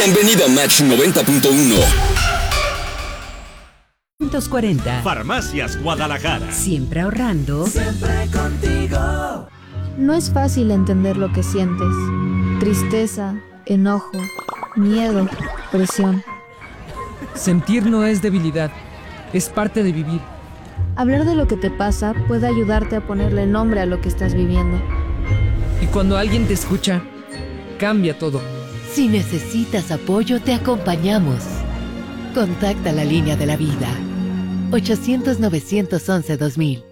Bienvenido a Match 90.1. 240. Farmacias Guadalajara. Siempre ahorrando. Siempre contigo. No es fácil entender lo que sientes. Tristeza, enojo, miedo, presión. Sentir no es debilidad, es parte de vivir. Hablar de lo que te pasa puede ayudarte a ponerle nombre a lo que estás viviendo. Y cuando alguien te escucha, cambia todo. Si necesitas apoyo, te acompañamos. Contacta la línea de la vida. 800-911-2000.